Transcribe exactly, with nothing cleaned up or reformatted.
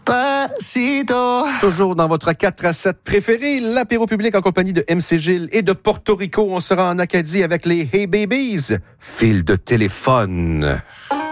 Despacito. Toujours dans votre quatre à sept préféré, l'apéro public en compagnie de M C Gilles et de Porto Rico. On sera en Acadie avec les Hey Babies. Fil de téléphone.